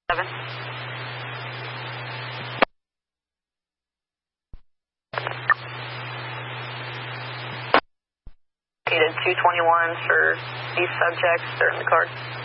7. Needed 221 for these subjects. They're in the card.